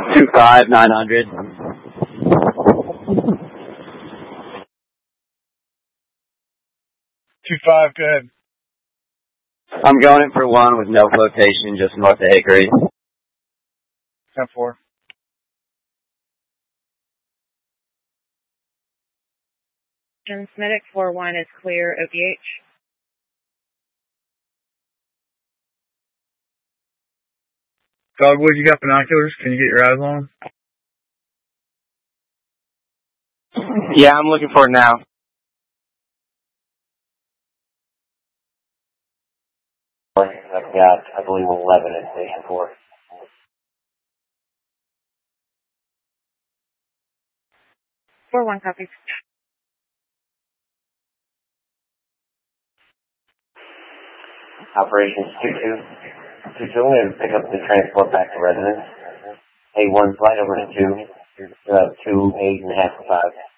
25-900. 25, go ahead. I'm going in for one with no flotation, just north of Hickory. 10-4. Transmedic 4-1 is clear, OVH. Dogwood, you got binoculars? Can you get your eyes on them? Yeah, I'm looking for it now. I've got, I believe, 11 at Station 4. Four one copies. Operations 2-2. 2-2, I'm going to pick up the transport back to residence. A1 flight over to 2. 2, 8.5 to 5.